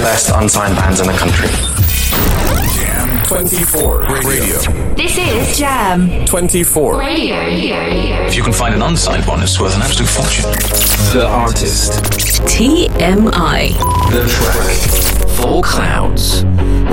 best unsigned bands in the country. Jam 24 Radio. This is Jam 24 Radio. If you can find an unsigned one, it's worth an absolute fortune. The artist. TMI. The track. Full Clouds.